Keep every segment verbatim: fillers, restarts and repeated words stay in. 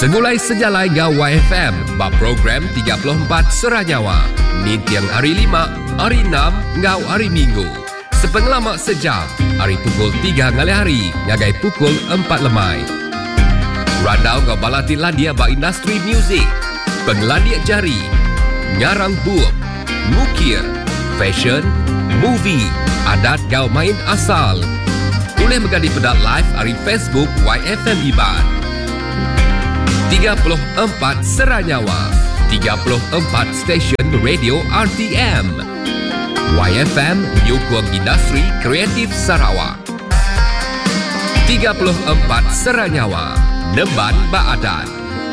Segulai sejalai ngau Y F M, bab program tiga puluh empat Seranyawa. Ni tiang hari lima, hari enam, ngau hari minggu. Sepengelamak sejam, hari pukul tiga ngali hari, ngagai pukul empat lemai. Radau ngau balati landia ba industri muzik, penglandia jari, ngarang buuk, mukir, fashion, movie, adat ngau main asal. Boleh menjadi pedat live hari Facebook Y F M Iban. tiga puluh empat Seranyawa, tiga puluh empat stesen radio R T M. Y F M menyokong industri kreatif Sarawak. tiga puluh empat Seranyawa, Nemban Baadan.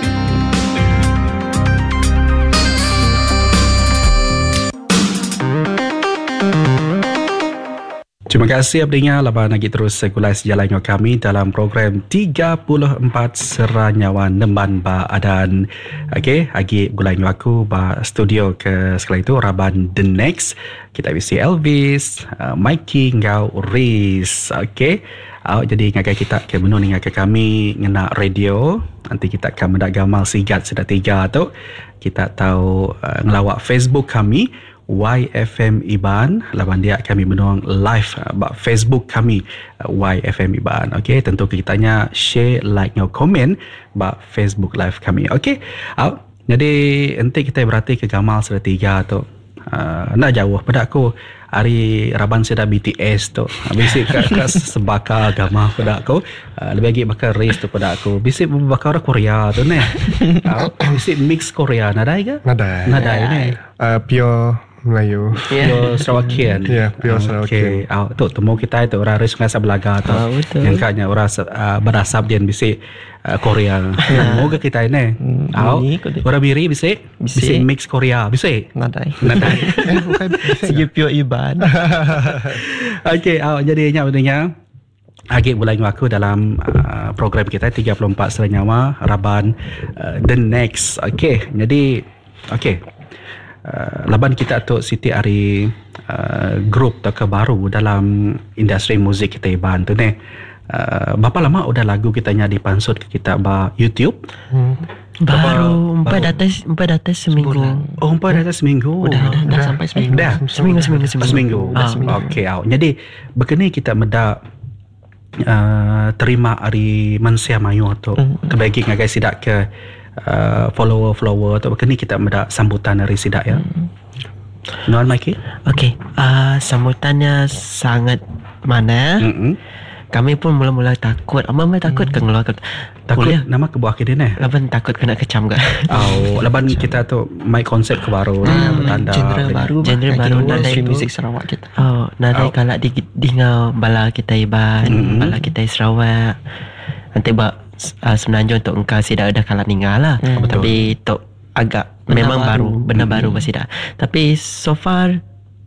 Terima kasih abdinya laban lagi terus segulai sejalan dengan kami dalam program tiga puluh empat Seranyawa Nemban Baadan. Okey, lagi gulai dengan aku ba studio ke sekali itu Raban The Next. Kita bisi Elvis, uh, Mikey ngau Riz. Okey. Uh, jadi ngagai kita ke menun ngagai kami ngena radio. Nanti kita akan mendak gamal sigat sudah tiga tu. Kita tahu uh, ngelawak Facebook kami Y F M Iban, lawan dia kami menuang live uh, Facebook kami uh, Y F M Iban. Okey, tentu kitanya share, like, ngau komen ba Facebook live kami. Okey. Uh, jadi nanti kita berarti ke gamal sudah tiga tu. Uh, nak jauh pada aku hari Raban sudah B T S tu. Bisik kat sebaka agama pada aku. Uh, lebih lagi bakal race tu pada aku. Bisik bakal orang Korea tu ni. Uh, bisik mix Korea nadai ke? Nadai. Nadai ni. Uh, pure Melayu. Pure Sarawakian. Ya, yeah, pure Sarawakian. Okay. Uh, tu temu kita itu orang race ngasa belaga tu. Ah, betul. Yang katnya orang uh, berasap dia bisik uh, Korea. Moga kita ini. Au. Orang biri bisik bisik mix Korea. Bisik. Nadai. Nadai. Segi pure Iban. Okey, au jadi nya benarnya Agik mulai dengan aku dalam uh, program kita tiga puluh empat Seranyawa Raban uh, The Next. Okey, jadi okey. Uh, laban kita tu Siti hari uh, grup tak baru dalam industri muzik kita Iban tu ni. Uh, berapa lama udah lagu kitanya dipansut ke kita ba YouTube? Hmm. Baru empat datas empat datas seminggu. Oh, empat datas seminggu. Udah, udah, dah sampai seminggu. Dah. Seminggu seminggu seminggu. Seminggu. Ah, Okey, au. Jadi begini kita meda uh, terima hari Mansia Mayu tu. Mm. Kebagi ngagai sidak ke Uh, follower-follower atau begini kita meda sambutan dari sidak ya. Hmm. Nuan Mikey? Okey, uh, sambutannya sangat mana? Mm-mm. Kami pun mula-mula takut. Amma mula takut hmm. ke ngeluarkan. Takut Kuliah. nama ke buah kita ni. Laban takut kena kecam ke. Oh, laban kita tu mai konsep ke baru ni Hmm, bertanda. genre baru, genre baru nadai muzik Sarawak kita. Oh, nadai Oh. kalau di dingau bala kita Iban, Mm-hmm. bala kita Sarawak. Nanti ba uh, semenanjung untuk engkau sidak dah kalah ninggal lah. Hmm. Tapi tok agak Benda memang baru, baru. benda Mm-hmm. baru masih dah. Tapi so far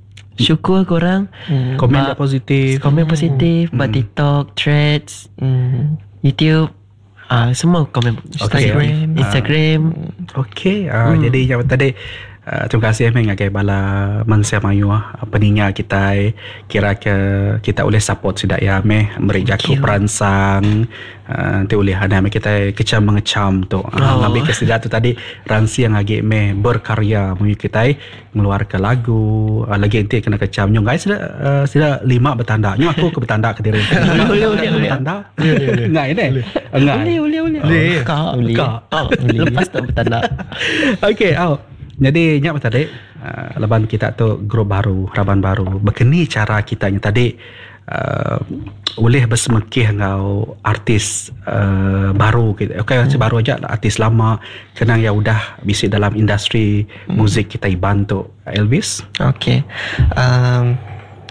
syukur korang Hmm. Komen Ba- dah positif. komen positif, Hmm. buat TikTok, Threads, Hmm. YouTube, ah semua komen. Okay. Instagram, Ah. Instagram. Okey, uh, Hmm. jadi yang tadi uh, terima kasih Meng ngagai bala Mansia Mayu ah peninga kita kira ke kita boleh support sidak ya meh mereka Thank you. ku peransang uh, nanti boleh ada meh kita kecam mengecam tu. Uh, Oh. Ngambil ke sidak tu tadi ransi yang agak meh berkarya mungkin kita mengeluarkan lagu uh, lagi nanti kena kecam nyong guys sudah uh, sudah lima bertanda. Nyong aku ke bertanda ke diri. Boleh, boleh, boleh. Bertanda. Enggak ini. Enggak. Boleh, boleh, boleh. Boleh. Kak, Boleh. Kak. Oh, lepas tu bertanda. Okey, au. Jadi nyak tadi uh, laban kita tu grup baru, Raban baru. Begini cara kitanya tadi uh, boleh bersemekih ngau artis uh, baru kita. Okey, hmm. baru aja artis lama kenang yang udah bisi dalam industri hmm. muzik kita Iban tu. Elvis. Okey. Um,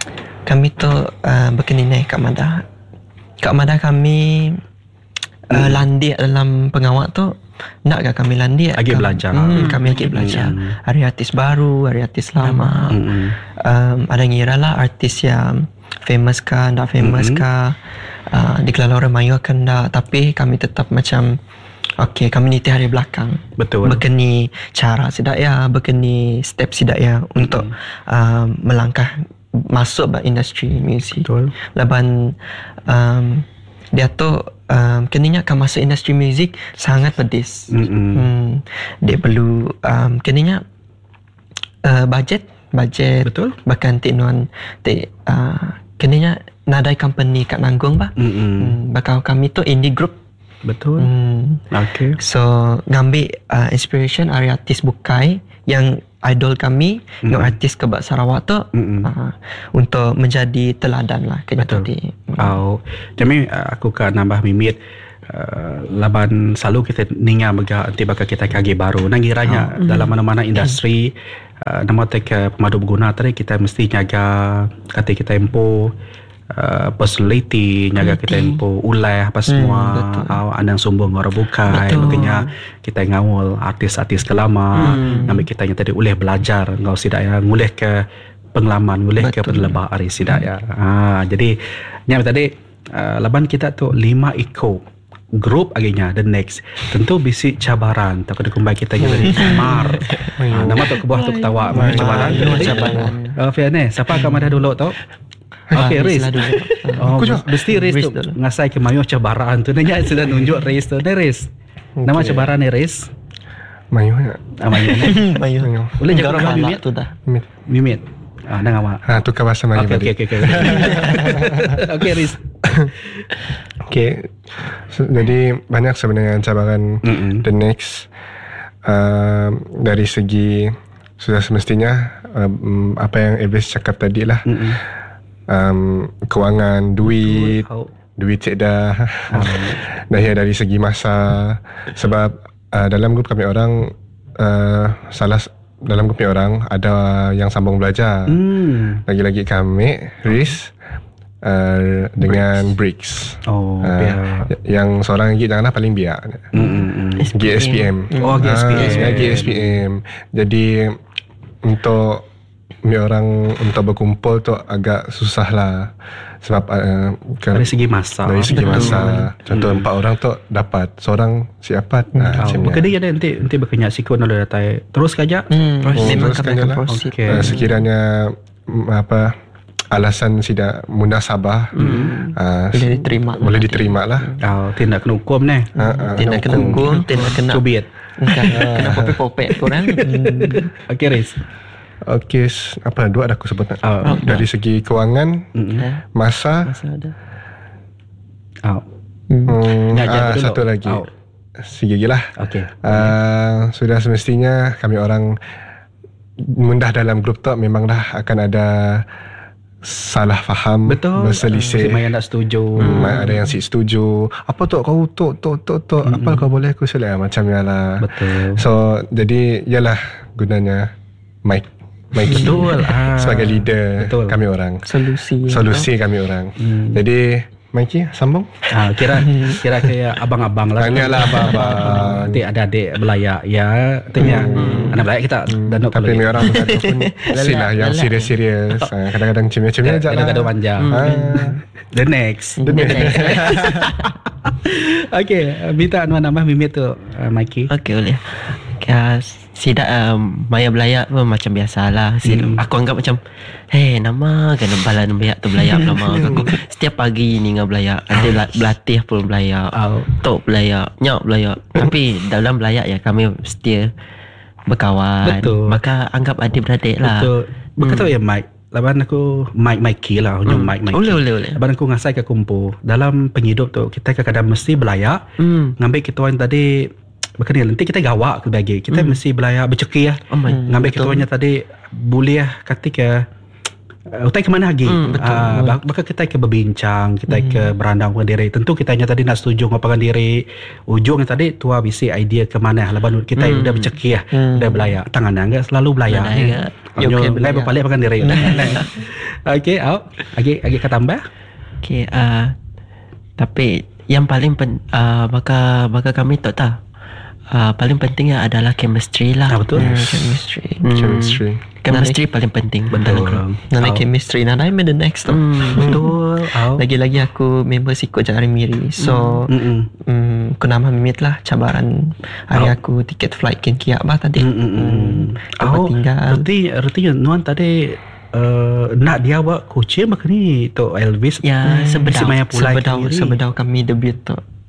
kami tu uh, begini ni Kak Mada. Kak Mada kami uh, Hmm. landik dalam pengawak tu. Nak ke kami landik? Lagi Kami- belajar. Hmm, kami lagi belajar. Hmm. Hari artis baru, hari artis lama. Hmm. Um, ada ngira lah artis yang famous kah, tak famous Mm-hmm. kah, uh, dikelola orang Melayu kan tak. Tapi kami tetap macam okey, kami niti hari belakang. Betul. Bekeni cara sidak ya, bekeni step sidak ya untuk uh, melangkah masuk ke industri muzik. Betul. Laban um, dia tu um, kenanya akan masuk industri muzik sangat pedis. Mm-mm. Hmm, dia perlu um, kenanya uh, budget, budget. Betul. Bahkan tik nuan tik uh, kenanya nadai company kat nanggung bah. Mm-mm. Hmm, bakal kami tu indie group. Betul. Hmm. Okay. So ngambil uh, inspiration dari artis Bukai yang idol kami, mm-hmm. yang artis kebak Sarawak tu, Mm-mm. uh, untuk menjadi teladan lah kena Betul. tadi. Oh, jadi uh, aku kan nambah mimit uh, laban selalu kita ninga mega anti bakal kita kagi baru. Nangiranya oh. dalam mana-mana industri uh, nama tek pemadu berguna tadi kita mesti jaga kata kita tempo Uh, personality, nyaga kita tempo ulah apa semua, hmm, uh, andang sumbung orang bukai, makanya kita ngawal artis-artis kelama, hmm. ngambil kita yang tadi uleh belajar, ngau sidak ya, nguleh ke pengalaman, nguleh ke penlebah ari sidak ya. Ah, jadi nyam tadi uh, laban kita tu lima iko grup aginya the next tentu bisi cabaran tak ada kumbai kita yang tadi mar. Ah, nama tu kebuah tu ketawa cabaran. Cabaran. Oh, Fiane, siapa kamu dah dulu tu? Okay, Riz. Oh, mesti Riz tu ngasai ke mayo cabaran tu. Nanya sudah nunjuk Riz tu. Ni Riz. Nama cabaran ni Riz. Mayu ya. Ah, mayo. Mayu. Boleh jaga Garang mimit tu dah. Mimit. Mimit. Ah, dah ngawak. Ha, tukar bahasa Melayu Okay, okay, okay, okay. Okay, Riz. Okay. So, jadi banyak sebenarnya cabaran Mm-mm. the next uh, dari segi sudah semestinya um, apa yang Elvis cakap tadi lah. Mm-mm. Um, kewangan, duit, How? duit cik dah. Dah ya dari segi masa. Sebab uh, dalam grup kami orang uh, salah dalam grup kami orang ada yang sambung belajar. Hmm. Lagi-lagi kami Riz uh, dengan Bricks. Oh, Uh, biar. yang seorang lagi janganlah paling biar. Mm-mm. G S P M. Oh, G S P M. Ah, G S P M. Jadi untuk mi orang untuk berkumpul tu agak susah lah. Sebab uh, Dari segi masa. dari segi Betul. masa. Contoh Hmm. empat orang tu dapat, seorang siapat. Hmm. Oh, berkedai ada nanti nanti berkenyak sikun ada datai. Terus kajak. Hmm, Oh, memang teruskan kami je akan lah. proceed. Okay. Uh, sekiranya mm, apa alasan tidak munasabah Hmm. uh, Boleh diterima. boleh diterima lah. Oh, tindak kena hukum ni. Uh, uh, Tindak kena hukum, tindak kena Cubit. Bukan, kena popek-popek korang. Hmm. Okay, Riz. Okey, s- apa dua dah aku sebut nak. Oh, Dari segi kewangan, Mm-mm. masa, Masa ada. Oh. hmm, Nak jaga ah, dulu. satu lagi. Oh. Sikit lagi lah. Okay. Uh, sudah semestinya kami orang mundah dalam grup tu memanglah akan ada salah faham, Betul. berselisih. Si Maya tak setuju. Hmm, ada yang si setuju. Apa tu kau tu tu tu tu Hmm. apa kau boleh aku selai macamnya lah. Betul. So jadi yalah gunanya mic mic Betul. Ah. sebagai leader Betul. kami orang. Solusi. Solusi kami orang. Hmm. Jadi Mikey sambung. Ah, kira kira kayak abang-abang lah. Tanyalah abang-abang. Nanti ada adik belayak ya. Tanya Hmm. anak belayak kita dan nak Tapi ni orang pun silah yang serius-serius. Ah, kadang-kadang cemia-cemia aja lah. Kadang-kadang panjang. Ah. The next. The next. Okay, minta Anwar nambah mimit tu, uh, Mikey. Okey boleh. Ya, sidak um, Maya belayak pun macam biasalah. Sidak, Hmm. Aku anggap macam, hey nama kena balan belayak tu belayak nama aku. Setiap pagi ni dengan belayak. Nanti bela- berlatih pun belayak. Oh. Tok belayak, nyok belayak. Tapi dalam belayak ya kami setia berkawan. Betul. Maka anggap adik-beradik lah. Betul. Berkata ya Mike. Laban aku Mike Mikey lah, hmm. Mike Mikey. Boleh boleh boleh. Laban aku ngasai ke kumpul. Dalam penghidup tu kita kadang-kadang mesti belayak. Hmm. Ngambil kita orang tadi berkenal nanti kita gawak ke bagi. Kita Hmm. mesti belayak bercekik lah. Oh my. Ngambil kita orangnya tadi boleh ketika uh, utai ke mana lagi? Hmm, betul. Uh, bak- bakal kita ke berbincang, kita Hmm. ke berandang dengan diri. Tentu kita hanya tadi nak setuju ngapakan diri. Ujung tadi tua bisi idea ke mana. Laban kita Hmm. udah bercekik lah. Hmm. Udah belayak. Tangan enggak selalu belayak. Benar juga. Yo, Okay, okay, belayak. lain berpaling pakai diri. Okay, out. Lagi lagi kata tambah. Okay, uh, tapi yang paling pen, uh, baka baka kami tak tahu. Uh, paling pentingnya adalah chemistry lah. Ah, betul. Hmm, chemistry. Hmm. Chemistry. Chemistry paling penting dalam grup. Nanti Oh. chemistry nanti the next tu. Hmm. Betul. Out. Lagi-lagi aku member sikut jari miri. So Mm-mm. Hmm, aku nama mimit lah cabaran hari Oh. aku tiket flight kin kiak bah tadi. Mm-mm. Tempat Oh, tinggal. Reti reti Nuan tadi uh, nak dia buat coach maka ni tu Elvis. Ya, Si sebedau. Maya pulai Sebedau ke diri. sebedau kami debut tu.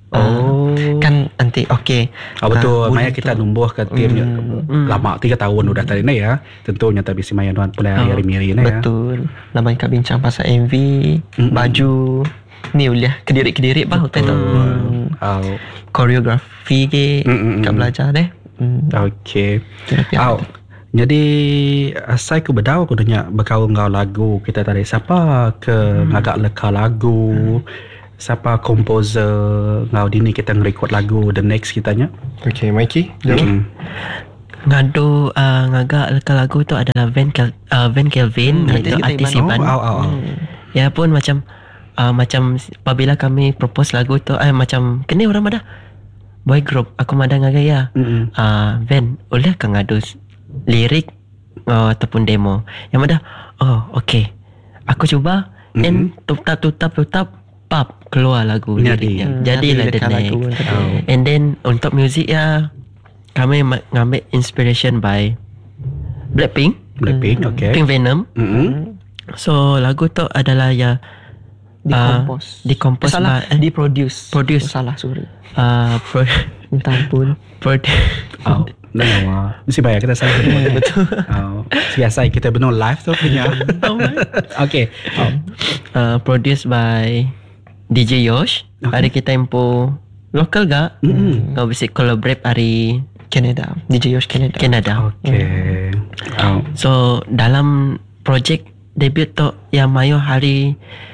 Oh. Kan nanti okey. Oh, betul. Ah, Maya bulan kita tu. numbuh ke tim Hmm. lama tiga tahun udah tadi ni ya. Tentunya tapi si Maya nuan pula hari-hari miri ni ya. Betul. Lama kita bincang pasal M V, Mm-mm. baju. Ni uliah kediri-kediri bah hotel tu. Hmm. Oh. Koreografi ke Mm-mm. kat belajar deh. Hmm. Okey. Kira-kira Oh. Jadi saya ku bedau aku dengar berkawan ngau lagu kita tadi. Siapa ke ngagak leka lagu? Siapa komposer ngau dini kita ngerekod lagu the next kitanya? Okay, Mikey, jawab. Hmm. Ngadu uh, ngagak leka lagu tu adalah Van Kel, uh, Van Kelvin, Hmm, iaitu artis artis kita Iban. Oh, au, au, au. Ya pun macam uh, macam apabila kami propose lagu tu eh macam kena orang madah boy group aku madah ngagak ya. Mm-mm. Uh, Van boleh ke ngadu s- lirik uh, ataupun demo. Yang madah oh okey. Aku cuba Mm-mm. and tutap tutap tutap pap keluar lagu Jadi. liriknya. Hmm, Jadilah jadi the dekat lagu next. tadi. Oh. And then untuk music ya kami ma- ngambil inspiration by Blackpink, Blackpink, okay. Pink Venom. Mm-mm. So lagu tu adalah ya Dikompos. Uh, dikompos eh, salah, by- eh, diproduce. produce. Oh, salah, sorry. uh, pro, Minta ampun. pro, Oh, nah, mesti bayar kita salah. Betul. Oh, biasa kita benar live tu punya. Okay. Oh. uh, produced by D J Yosh. Okay. Hari kita impo local gak? Mm-mm. Kau bisa collaborate hari Canada. D J Yosh Canada. Canada. Okay. Oh. So dalam project debut tu yang mayo hari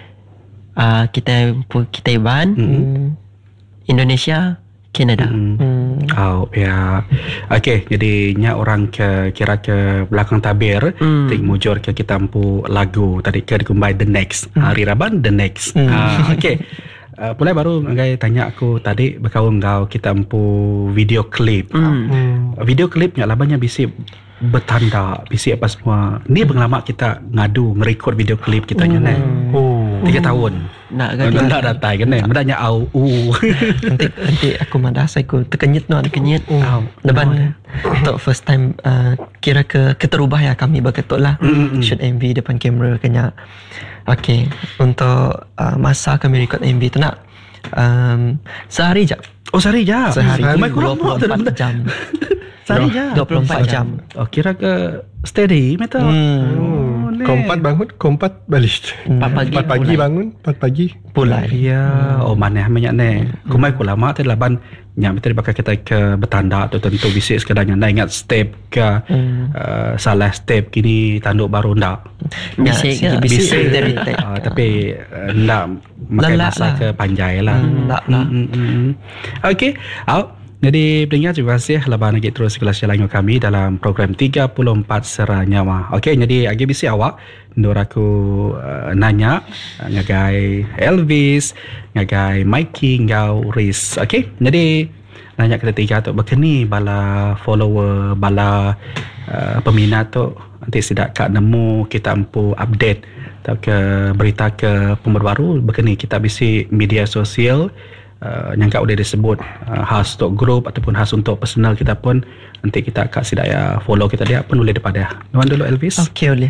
uh, kita kita Iban Hmm. Indonesia Canada. Mm. Hmm. Oh, ya. Okay, jadi nya orang ke kira ke belakang tabir, Hmm. ting mujur ke kita ampu lagu tadi ke dikumbai the next. Hari Raban the next. Hmm. Ah, okay. Uh, pulai baru ngai tanya aku tadi berkawan kau kita ampu video klip. Hmm. Hmm. Video klipnya labanya bisi bertanda, bisi apa semua. Ni pengalaman kita ngadu ngerekod video klip kita nya ni. Oh, tiga tahun. Nak Nak kan? nak datai kan ni. Mudahnya au. Uh. nanti nanti aku madah saya aku terkenyit no Terkenyit. Oh. Leban untuk first time uh, kira ke keterubah ya kami berketuk lah Mm, mm, mm. shoot M V depan kamera kena. Okay, untuk uh, masa kami record M V tu nak um, sehari je. Oh, sehari je. Sehari. Oh my god, dua puluh empat jam. Sehari je. dua puluh empat jam. Oh, kira ke steady metal. Hmm. Oh, ni. Kompat bangun, kompat balik. Empat pagi. Empat pagi mulai. bangun, empat pagi. Pulai. Ya, oh mana banyak ni. Kumai ku lama tu laban nya betul bakal kita ke bertanda tu tentu bisik sekadangnya nak ingat step ke Hmm. uh, salah step kini tanduk baru ndak. Bisik ke? Bisik. Bisik. Bisik. Uh, tapi uh, ndak makai Lelak masa lah. ke panjai lah. Hmm, ndak lah. Mm, mm, mm. Okey. Au. Jadi pendengar terima kasih laban lagi terus kelas jalan kami dalam program tiga puluh empat Sera Nyawa. Okey, jadi agi bisi awak ndur aku uh, nanya uh, ngagai Elvis, ngagai Mikey, ngau Riz. Okey, jadi nanya kita tiga tu berkeni bala follower, bala uh, peminat tu nanti sidak kak nemu kita ampu update atau ke berita ke pembaru berkeni kita bisi media sosial. Uh, yang kau boleh disebut uh, khas untuk grup ataupun khas untuk personal kita pun nanti kita akan sidaya follow kita dia pun boleh daripada Nuan dulu Elvis. Okay, boleh.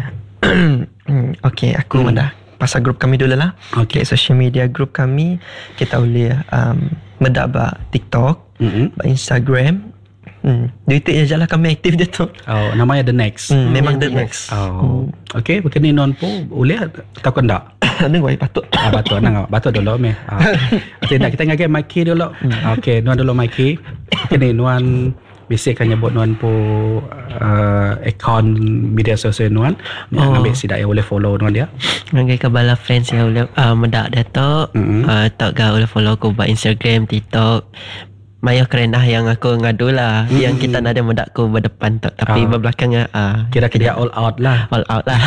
Hmm, okay, aku Hmm. hmm. dah pasal grup kami dulu lah. Okay. Okay, social media grup kami kita boleh um, medak ba TikTok, Mm-hmm. ba Instagram. Hmm, Twitter je lah kami aktif dia tu. Oh, namanya The Next. Hmm, memang The the next. Oh. Okay, berkini non po boleh takut tak? Ni gua patut. Ah, batu nang batu dulu me. Ah. Tidak kita ngagai Mikey dulu. Okey, Nuan dulu Mikey. Kini Nuan bisik kan nyebut Nuan po uh, account media sosial Nuan. Yang Oh. ambil sidak yang boleh follow Nuan dia. Ngai kabala friends yang boleh uh, medak dato. Mm-mm. Uh, tak ga boleh follow aku ba Instagram, TikTok. Maya kerenah yang aku ngadu lah. Mm-mm. Yang kita nada medak aku berdepan tu. Tapi Ah. berbelakangnya uh, Kira dia all out lah. all out lah.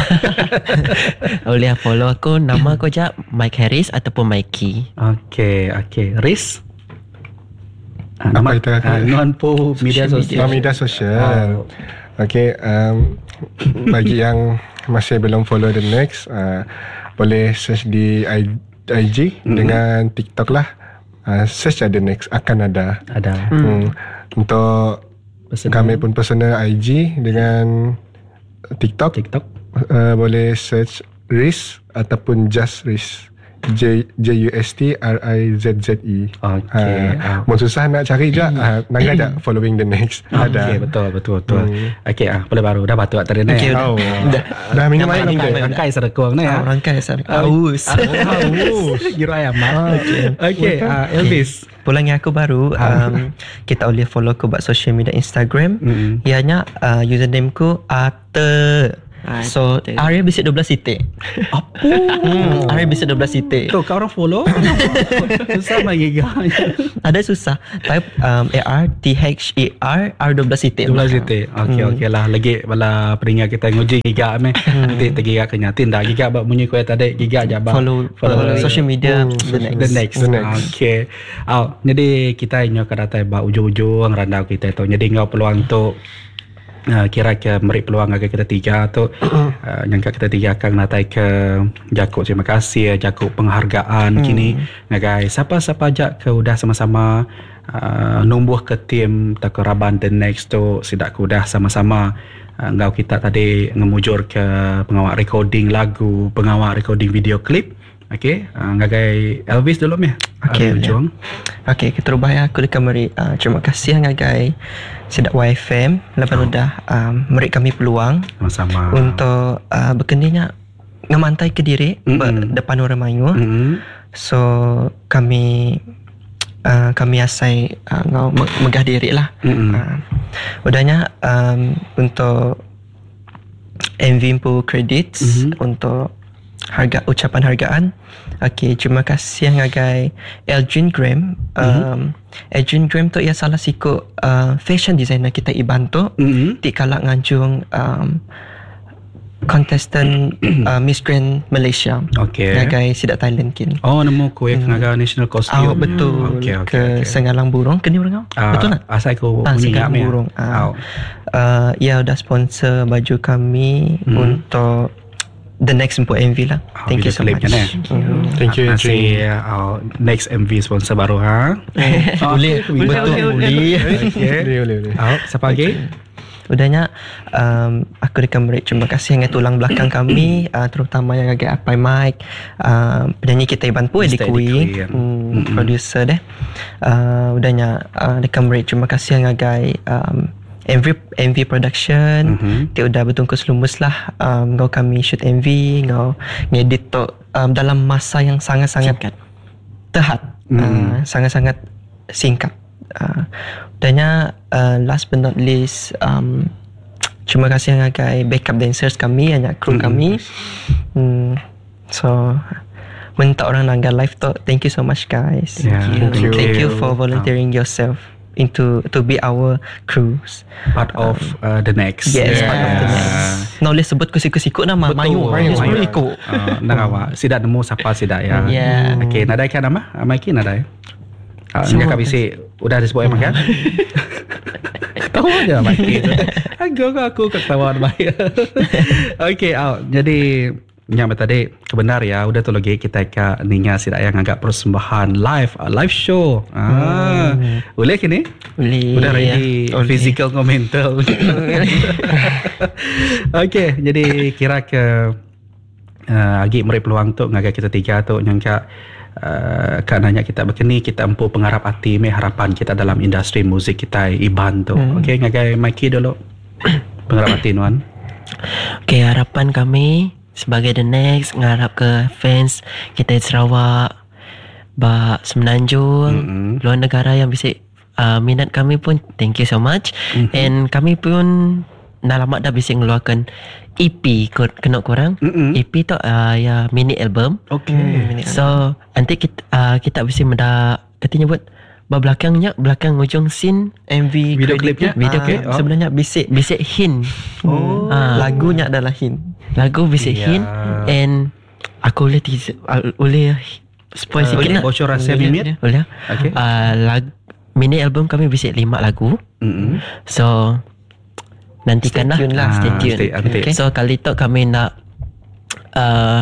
Boleh follow aku. Nama aku je Mike Harris ataupun Mikey. Okey, okey. Riz? Ah, Apa nama kita kata? ah, Nuan po media Social sosial. Oh, media sosial. Okay, um, bagi yang masih belum follow The Next, uh, boleh search di I, IG Mm-hmm. dengan TikTok lah. Uh, search The Next akan ada. Ada. Hmm. Untuk Personal. kami pun personal I G dengan TikTok, TikTok. uh, boleh search Riz ataupun Just Riz. J J U S T R I Z Z E. Okey. Ha, mau susah nak cari je, ha, nangga je following the next. Ada. Okey, betul betul betul. Hmm. Okey ah, boleh baru dah batuk tadi ni. Okey, Oh. Dah. Dah minum air Dah, belum? dah. Rangkai serekong ni Ah, ya. orang kaya saya. Ah, Aus. Haus. Kira ayam mak. Okey, ah, Elvis. Pulang yang aku baru, um, kita boleh follow aku buat social media Instagram. Mm-mm. Ianya uh, username ku Ate. So Ate. Arya bisik dua belas titik. Apa? Hmm, Arya bisik dua belas titik. Tu kau orang follow? Susah bagi gaya. Ada susah. Type um, A R T H E R R dua belas titik. dua belas titik. Okey Hmm. okey lah. Lagi bala peringat kita nguji gigak meh. Nanti tergigak kenya tindak gigak bab bunyi kuat tadi gigak je bab. Follow, follow social media. The next. The next. The next. Okay. Oh, jadi kita inyo kada tai ba ujung-ujung randau kita tu. Jadi ngau peluang tu uh, kira ke meri peluang agak kita tiga tu uh, yang kita tiga akan natai ke Jakub terima kasih Jakub penghargaan Hmm. kini ngagai siapa-siapa ajak ke udah sama-sama uh, numbuh ke tim takaraban the next tu sidak ke udah sama-sama uh, ngau kita tadi ngemujur ke pengawal recording lagu, pengawal recording video klip. Okey, uh, ngagai Elvis dulu meh. Okey, Uh, ujung. Okay, kita rubah ya. Aku dekat meri. Uh, terima kasih ngagai Sedak Y F M. Lepas Oh. dah um, meri kami peluang Sama-sama. untuk uh, berkendinya ngemantai ke diri Mm-mm. depan orang Melayu. Mm-hmm. So kami uh, kami asai uh, ngau me- megah diri lah. Mm-mm. Uh, udahnya um, untuk M V pu credits Mhm. untuk harga ucapan hargaan. Okey, terima kasih ngagai Elgin Graham. Um, Elgin Graham tu ia salah siku uh, fashion designer kita Iban tu. Mm-hmm. Di kalak nganjung um, contestant uh, Miss Grand Malaysia. Okey. Ngagai sidak Thailand kin. Oh, nemu kuih hmm. ngagai national costume. Oh, betul. Okey, okey. Ke okey. Sengalang Burung. Kini orang kau? Ah, Betul tak? Asal aku Ah, bunyi Sengalang gak meh. Burung. Ah. Oh. Uh, ia udah sponsor baju kami Hmm. untuk the next untuk M V lah. Oh, Thank you video so clip much. kan, eh? Hmm. Thank you, Terima Adrian. kasih. Oh, next M V sponsor baru ha. Oh, Boleh, betul. boleh, boleh. Okey. Boleh, boleh, boleh. Oh, siapa lagi? Udahnya um, aku dekat beri terima kasih yang tulang belakang kami uh, terutama yang agak Apai Mike, uh, penyanyi kita Iban Pu Eddie Mister Kui, Eddie Kui, ya. hmm, Mm-mm. producer deh. Uh, udahnya uh, dekat beri terima kasih yang agak um, M V M V production. Mhm. Dia udah bertungkus lumus lah um, ngau kami shoot M V, ngau ngedit tu um, dalam masa yang sangat-sangat Singkat. tehat, Hmm. uh, sangat-sangat singkat. Uh, dannya uh, last but not least um, terima kasih yang agak backup dancers kami, hanya kru Hmm. kami. Hmm, so minta orang nanggal live tu, thank you so much guys. Yeah, thank you. Thank you for volunteering yourself into to be our crews. Part of uh, the next. Yes, part of the Yeah. next. Nak boleh sebut kusikut-sikut nama Mayu. Mayu, Mayu Mayu. ikut. Uh, nak awak sidak nemu siapa sidak ya. Yeah. Okey, nadai kan nama? Maiki nadai. Ah, Semua enggak kabisi udah disebut emang kan? Tahu aja Maiki tu. Agak aku ketahuan baik. Okey, oh, jadi yang tadi kebenar ya udah tu lagi kita ke ninya sidak yang agak persembahan live uh, live show. Ah, boleh kini? Boleh. Udah ready ya. Boleh. physical ke mental. Okey, jadi kira ke uh, agi meri peluang tu ngagai kita tiga tu nyangka uh, kak nanya kita begini kita empu pengharap hati me harapan kita dalam industri musik kita Iban tu. Hmm. Okey, ngagai Mikey dulu. Pengharap hati nuan. Okay, harapan kami sebagai the next ngarap ke fans kita di Sarawak, ba Semenanjung, Mm-mm. luar negara yang bisa uh, minat kami pun thank you so much. Mhm. And kami pun dah lama dah bisa ngeluarkan E P kot kena korang. Mm-mm. E P tu uh, ya mini album. Okey. So nanti kita uh, kita bisa menda katanya buat belakangnya belakang ujung scene M V Video creditnya, klipnya? Video ah, klip. sebenarnya bisik. bisa hint. Oh. Ah. Lagunya adalah hint. Lagu bisa Ya. hint and aku boleh teaser, uh, boleh spoil Uh, sikit boleh nak? bocor rahsia Boleh, bibir? Boleh. Okey. Uh, lag, mini album kami bisa lima lagu. Mm-mm. So nantikan Stay tune lah, Ah, Stay tune. stay- nanti. Okay. So kali tu kami nak uh,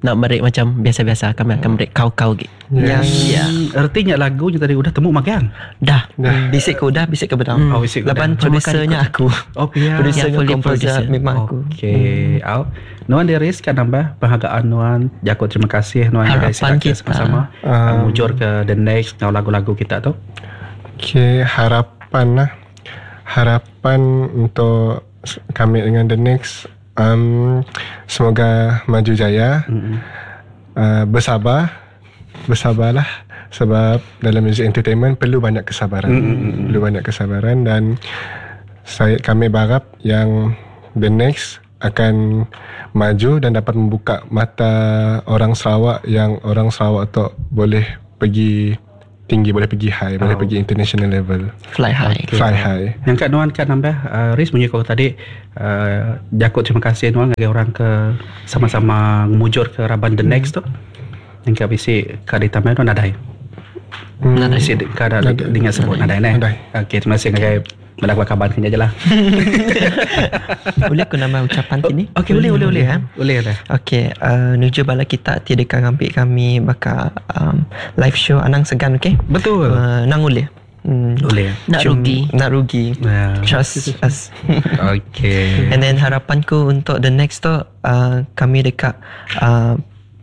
nak merik macam biasa-biasa, kami akan merik kau-kau gitu. Yang Ya. Artinya lagunya tadi udah temu makan. Dah. Hmm, bisik ke udah, bisik ke bedang. Hmm. Oh, bisik ke Laban bedang. producernya aku. Oh, pihak. Producernya, Ya, fully komposer producer. memang aku. Okey. Au. Nuan Deris kan nambah penghargaan Nuan. Jakut terima kasih Nuan Harapan guys kita kita. sama-sama Um, mujur ke the next ngau lagu-lagu kita tu. Okay, harapan lah. Harapan untuk kami dengan The Next, um, semoga maju jaya. Mm-mm. Uh, bersabar, bersabarlah, sebab dalam music entertainment perlu banyak kesabaran. Mm-mm. Perlu banyak kesabaran, dan saya kami berharap yang The Next akan maju dan dapat membuka mata orang Sarawak, yang orang Sarawak tu boleh pergi tinggi, boleh pergi high, boleh Oh. pergi international level, Fly high. fly high. Yang Kak Nuan kan nambah uh, Riz punya kau tadi uh, Jakut terima kasih Nuan ngagi orang ke sama-sama mujur ke Raban the next tu. Yang Kak bisi Kak ditambah Nuan nadai. Hmm. Nadai si Kak ada Nadai. dengan sebut nadai ni. Nadai. Okey, terima kasih ngagi melakukan kabar kenya je lah. Boleh aku nama ucapan kini? Okey, boleh boleh boleh. ha? Boleh lah. Okey, uh, nuju bala kita tiada kang ambil kami bakal um, live show Anang Segan, okey? Betul. Uh, nang boleh. Hmm. Boleh. Nak Cuma- rugi. Nak rugi. Ya. Trust us. Okey. And then harapanku untuk the next tu uh, kami dekat uh,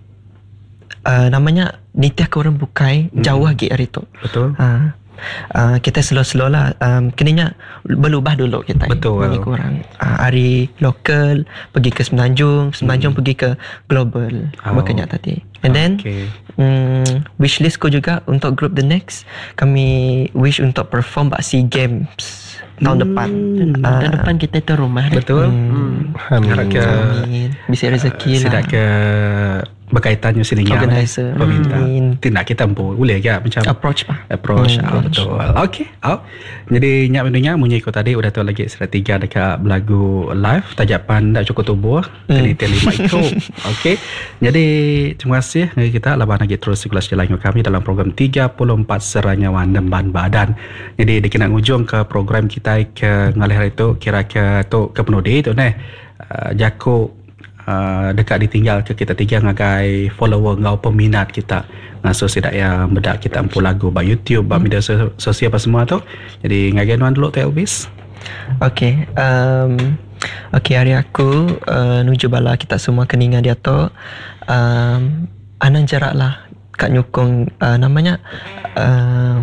uh, namanya Nitiah ke orang bukai Hmm. jauh lagi hari tu. Betul. Uh, uh, kita slow-slow lah um, kenanya berubah dulu kita. Betul. Lebih kurang uh, hari lokal pergi ke Semenanjung, Semenanjung pergi ke global. Oh. Makanya tadi. And then Okey. Hmm, wish list ko juga untuk group The Next, kami wish untuk perform bak SEA Games tahun depan. Ah, Tahun depan kita tu rumah. Betul. Hmm, Harap ke amin. Bisa rezeki lah. sidak ke berkaitannya sini Organizer. peminta. Amin. Tidak kita empu boleh ke macam Approach pa. approach. Hmm, Ah, approach. betul. Okey. Oh. Jadi nyak mendunya munyi ko tadi udah tu lagi surat tiga dekat belagu live tajapan dak cukup tubuh kini hmm. lima ikut. Okey. Jadi terima kasih ngagi kita laban lagi terus sirkulasi jalan kami dalam program tiga puluh empat Seranyawan Nemban Badan. Jadi dikena ngujung ke program kita ke ngalih hari tu kira ke tu ke penudi tu neh. Uh, Jakub Uh, dekat ditinggal ke kita tiga ngagai follower ngau peminat kita ngaso sidak yang bedak kita empu lagu ba YouTube ba media so- sosial apa semua tu. Jadi ngagai Nuan dulu tu Elvis. Okay. Um, okay, hari aku uh, nuju bala kita semua keningan dia tu. Um, Anang jarak lah kat nyukung uh, namanya uh,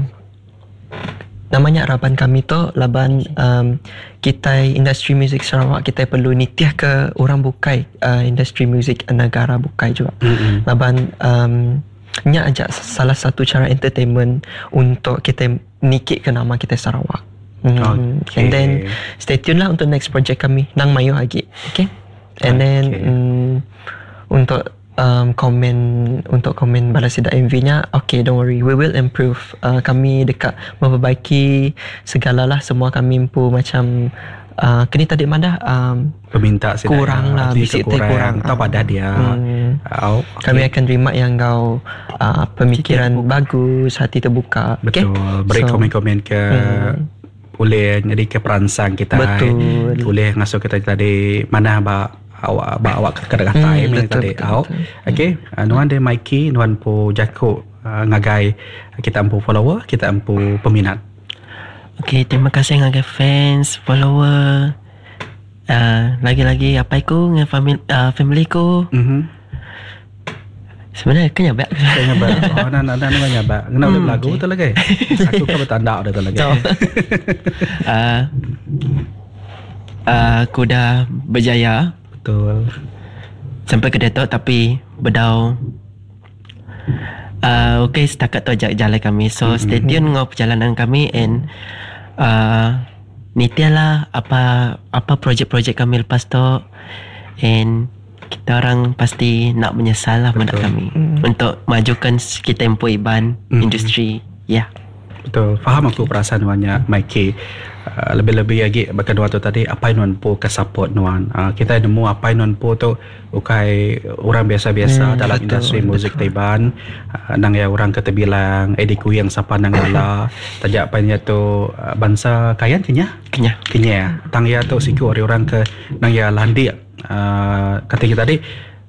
namanya harapan kami tu laban um, kita industri muzik Sarawak kita perlu nitiah ke orang bukai uh, industri muzik negara bukai juga. Mm-mm. Laban um, nya ajak salah satu cara entertainment untuk kita nikik ke nama kita Sarawak. Hmm. Okay. And then stay tune lah untuk next project kami Nang Mayu lagi. Okay. And then Okay. um, untuk um, komen untuk komen balas sidak M V-nya, okay, don't worry, we will improve. Uh, kami dekat memperbaiki segalalah, semua kami mampu macam uh, kini tadi mana um, Peminta sidak kurang lah, bisik teh kurang. tak pada dia. Hmm. Oh, Kami akan terima yang kau uh, pemikiran bagus, hati terbuka. betul. Okay? Beri So, komen-komen ke hmm. boleh jadi ke perangsang kita. Betul. Boleh ngasuh kita tadi mana ba awak ba awak kata-kata Hmm, hmm, betul, tadi. betul, Oh, betul. okey. Uh, Nuan de Mikey, Nuan po Jakub uh, ngagai kita empu follower, kita empu peminat. Okay, terima kasih ngagai fans, follower. Uh, lagi-lagi apa aku dengan family, uh, family ku. Mhm. Sebenarnya kan nyabak. Saya nyabak. Oh, nak nak nak nyabak. Kena udah Hmm, lagu okay. betul lagi. Aku kan bertanda udah tu lagi. uh, uh, aku dah berjaya Betul. sampai ke Datuk tapi bedau. Uh, okay, setakat tu ajak jalan kami. So mm-hmm. stay tune ngau perjalanan kami and uh, nitiah lah apa apa projek-projek kami lepas tu, and kita orang pasti nak menyesal lah mendak kami Mm. untuk majukan kita empu iban Mm. industri. Ya. Yeah. Betul. Faham aku perasaan Nuannya Mikey. Uh, lebih-lebih lagi bahkan Nuan tu tadi apa yang Nuan po ke support Nuan. Uh, kita nemu apa yang Nuan po tu ukai orang biasa-biasa Hmm, dalam betul, industri muzik Taiban. Uh, nang ya orang kata bilang ediku yang sapa nang lala. Tajak pannya tu uh, bangsa kayan kenya. Kenya. Kenya. Tang ya tu siku orang ke nang ya landi. Uh, kata kita tadi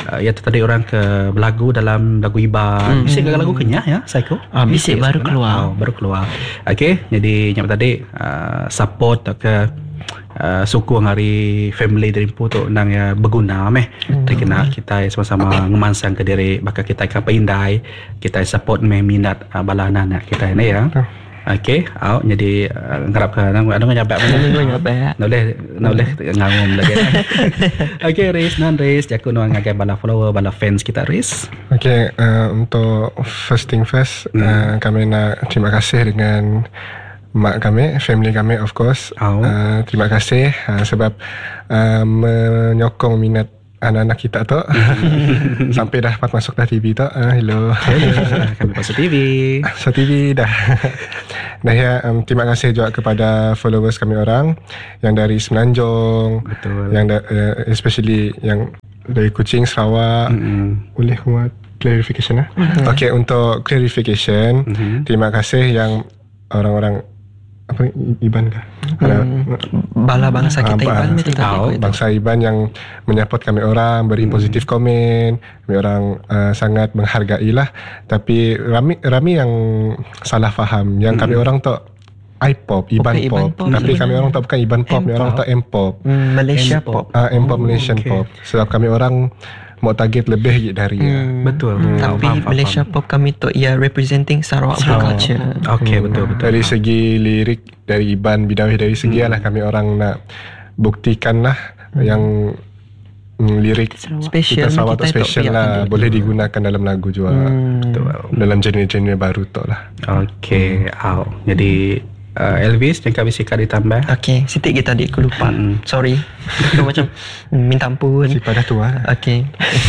uh, ya tadi orang ke berlagu dalam lagu Iban. Hmm. Bisik ke lagu Kenyah ya, Psycho? Ah, bisik baru sebenarnya. keluar. Oh, baru keluar. Okey, jadi nyap tadi uh, support ke uh, sukung hari family Dreampo tu nang ya berguna meh. Hmm. Kena kita sama-sama ngemansang ke diri bakal kita akan pindai, kita support meh minat uh, bala anak kita ni ya. Hmm. Okey, out jadi uh, ngarap ke nang ada nyabak mana Nang nyabak. Nak boleh nak boleh ngangum lagi. Okey, Riz, non Riz, jaku no ngagai bala follower, bala fans kita Riz. Okay, uh, untuk first thing first, hmm. uh, kami nak terima kasih dengan mak kami, family kami of course. Oh. Uh, terima kasih uh, sebab uh, menyokong minat anak-anak kita tu sampai dah dapat masuk dah T V tu. Uh, hello. Hello. Kami pasal T V. So T V dah. Nah ya, um, terima kasih juga kepada followers kami orang yang dari Semenanjung. Betul. Yang da, uh, especially yang dari Kuching, Sarawak. Mm-hmm. Boleh buat clarification lah. Mm-hmm. Okay, untuk clarification, mm-hmm. terima kasih yang orang-orang apa Iban kah? Hmm, bala bangsa kita ah, Iban itu tahu bangsa Iban yang menyapot kami orang, beri hmm. positif komen, kami orang uh, sangat menghargai lah. Tapi rami rami yang salah faham, yang hmm. kami orang tu I-pop, Iban okay, pop. pop. Tapi kami orang tak bukan Iban pop, kami orang tak M-pop. Hmm, Malaysia M-pop. pop. Ah, M-pop Oh, Malaysian okay. pop. Sebab kami orang mau target lebih dari Hmm. Betul. Hmm. Tahu, Tapi faham, faham, Malaysia faham. pop kami tu ia representing Sarawak Sarawak. culture. Okey, Hmm. betul betul. Dari segi lirik, dari Iban Bidawih, dari segi Hmm. lah kami orang nak buktikan lah yang mm, lirik Special kita Sarawak tu kita special tak lah, biarkan boleh dia. digunakan dalam lagu juga. Hmm. Betul. Dalam genre-genre baru tu lah. Okey, au. Jadi uh, Elvis dan kami sikat ditambah. Okay, sitik kita tadi aku lupa. Hmm. Sorry. Aku macam hmm, minta ampun. Si pada tua. Okay.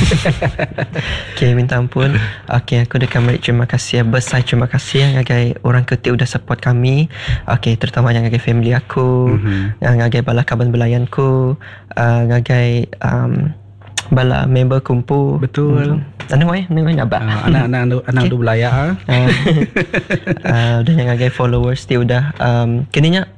Okay, minta ampun. Okay, aku dekat balik terima kasih besar, terima kasih yang ngagai orang ketik udah support kami. Okay, terutama yang ngagai family aku, Mhm. yang ngagai bala kaban belayanku, uh, ngagai um, bala member kumpu. Betul. Anu mai, anu mai nyabak. Uh, anak-anak anak Okay. du belayar. uh, uh, dan yang ngagai followers dia udah um, kininya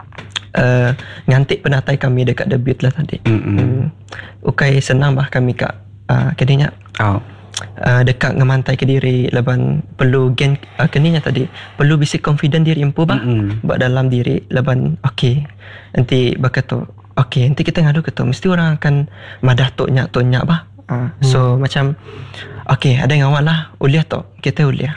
uh, ngantik penatai kami dekat debut lah tadi. Mm-mm. Hmm. Ukai senang bah kami kak uh, kininya Au. uh, dekat ngemantai ke diri leban perlu gain uh, kininya tadi perlu bisi confident diri empu bah Mm-mm. buat dalam diri leban okey nanti bakatu okey nanti kita ngadu ketu mesti orang akan madah tok nyak tok nyak bah. Uh, so hmm. macam okay ada yang awal lah uliah tu kita uliah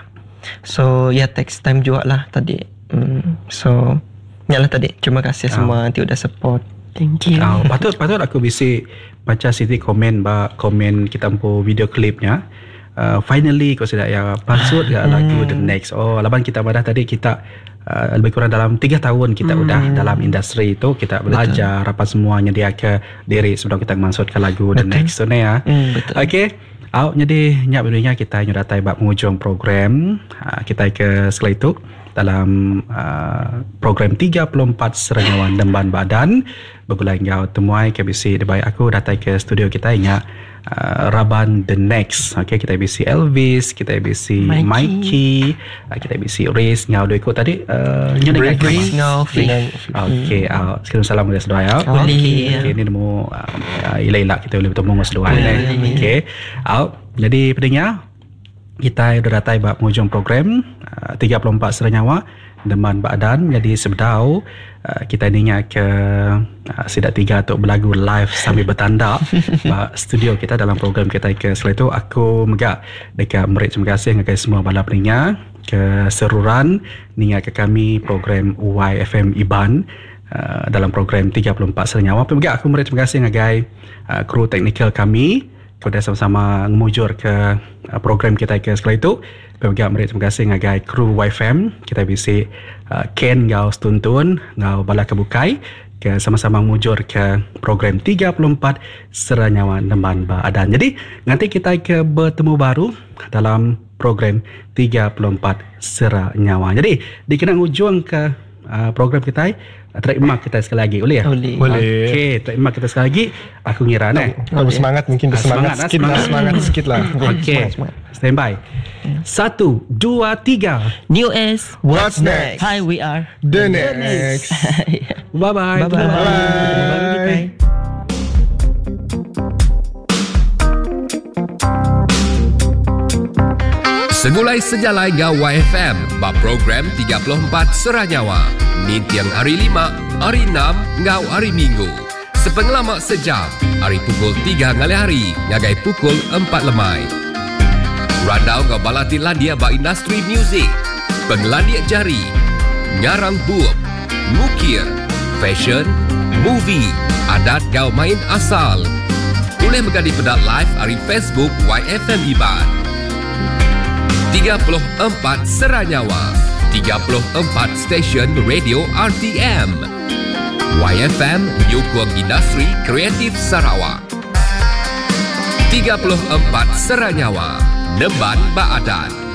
so ya yeah, text time juga lah tadi hmm. so ya lah tadi terima kasih Oh. semua nanti udah support. Thank you. Au. Patut patut aku bisi baca Siti komen ba komen kita ampu video klipnya. Uh, finally kau sudah ya pansut ya lagu The Next. Oh, laban kita pada tadi kita uh, lebih kurang dalam tiga tahun kita Hmm. udah dalam industri itu kita belajar apa semuanya dia ke diri sebelum kita masuk ke lagu The Betul. Next tu ni ya. Hmm, betul. Okey. Au jadi nyak bedanya kita nyu datai bab mengujung program. Uh, kita ke sekali itu dalam uh, program tiga puluh empat Serenyawan Demban Badan bergulai ngau temuai K B C debai aku datang ke studio kita ingat uh, Raban The Next. Okay, kita bisi Elvis, kita bisi Mikey. Mikey, uh, kita bisi Riz ngau doi ko tadi uh, nyu dengan Riz ngau Fih. Okay, uh, sekian salam kepada sedua ya. Boleh. Okay, ni nemu uh, ila-ila kita boleh bertemu dengan sedua Boleh, ni. boleh. Okay. Out. Jadi pendengar kita dah datai bab penghujung program uh, tiga puluh empat Serenyawa Demban Badan. Jadi sebedau uh, kita ingat ke uh, Sidak Tiga untuk berlagu live sambil bertanda bab studio kita dalam program kita ke selain itu aku megak dekat merik terima kasih kepada semua bala pendengar ke seruran ningat ke kami program Y F M Iban uh, dalam program tiga puluh empat Serenyawa. Megak aku merik terima kasih kepada uh, kru teknikal kami. Kita sama-sama memujur ke uh, program kita ke sekali itu. Pemerintah merik terima kasih ngagai kru Y F M. Kita bisi uh, Ken ngau stuntun, ngau bala kebukai. Ke sama-sama memujur ke program tiga puluh empat Serenyawan Demban Badan. Jadi nanti kita ke bertemu baru dalam program tiga puluh empat Serenyawan. Jadi dikenang ujung ke uh, program kita. Trademark kita sekali lagi boleh ya? Boleh. Boleh. Okey, trademark kita sekali lagi. Aku ngira nah. Kalau bersemangat mungkin bersemangat Ah, semangat, sikit lah, semangat sikit lah. Okey. Stand by. Satu, dua, tiga. New S. What's next? Hi, we are The next. Bye-bye. Bye-bye. Bye. Bye. Segulai sejalai ngau Y F M ba program tiga puluh empat Seranyawa. Ni tiang hari lima, hari enam, ngau hari Minggu. Sepenglamak sejam, hari pukul tiga ngali hari, ngagai pukul empat lemai. Randau ngau balati landia ba industri muzik, penglandia jari, ngarang buuk, ngukir, fashion, movie, adat ngau main asal. Boleh menggadi pedat live hari Facebook Y F M Iban. tiga puluh empat Seranyawa, tiga puluh empat stesen radio R T M. Y F M menyokong industri kreatif Sarawak. tiga puluh empat Seranyawa, Nemban Baadan.